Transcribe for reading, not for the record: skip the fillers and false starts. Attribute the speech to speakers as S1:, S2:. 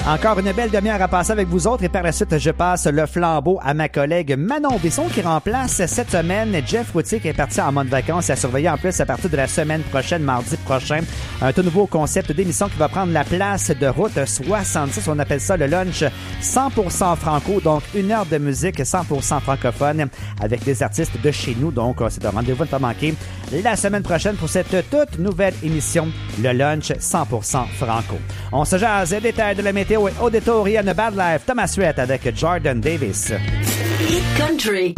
S1: Encore une belle demi-heure à passer avec vous autres et par la suite, je passe le flambeau à ma collègue Manon Besson qui remplace cette semaine Jeff Routier qui est parti en mode vacances et à surveiller en plus à partir de la semaine prochaine, mardi prochain, un tout nouveau concept d'émission qui va prendre la place de Route 66. On appelle ça le lunch 100% franco, donc 1 heure de musique 100% francophone avec des artistes de chez nous. Donc, c'est un rendez-vous à ne pas manquer la semaine prochaine pour cette toute nouvelle émission, le lunch 100% franco. On se jase des détails de la météo et au détour, il y a une Bad Life, Thomas Rhett avec Jordan Davis.
S2: Hit Country.